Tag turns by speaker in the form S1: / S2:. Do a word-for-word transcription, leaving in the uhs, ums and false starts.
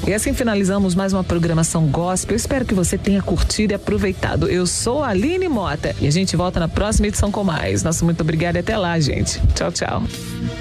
S1: E assim finalizamos mais uma programação gospel. Eu espero que você tenha curtido e aproveitado. Eu sou a Aline Mota e a gente volta na próxima edição com mais. Nosso muito obrigada e até lá, gente. Tchau, tchau.